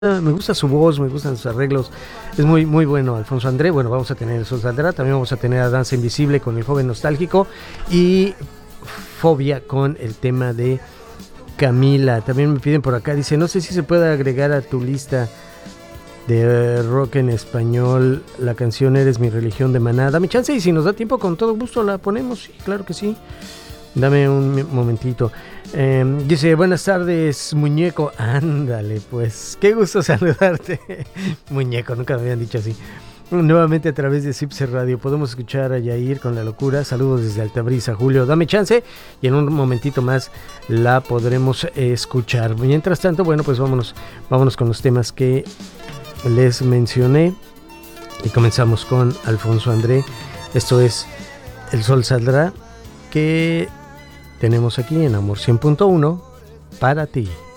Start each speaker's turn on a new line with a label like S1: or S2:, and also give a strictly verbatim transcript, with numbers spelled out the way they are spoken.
S1: Me gusta su voz, me gustan sus arreglos, es muy muy bueno Alfonso André. Bueno, vamos a tener el Sol Saldrá, también vamos a tener a Danza Invisible con El Joven Nostálgico y Fobia con el tema de Camila. También me piden por acá, dice, no sé si se puede agregar a tu lista de rock en español la canción Eres mi religión de Maná. Dame chance y si nos da tiempo con todo gusto la ponemos, sí, claro que sí. Dame un momentito. Eh, dice, buenas tardes, muñeco. Ándale, pues, qué gusto saludarte. Muñeco, nunca me habían dicho así. Nuevamente a través de Zipse Radio podemos escuchar a Yair con La Locura. Saludos desde Altabrisa, Julio. Dame chance y en un momentito más la podremos escuchar. Mientras tanto, bueno, pues vámonos, vámonos con los temas que les mencioné. Y comenzamos con Alfonso André. Esto es El Sol Saldrá, que tenemos aquí en Amor cien punto uno para ti.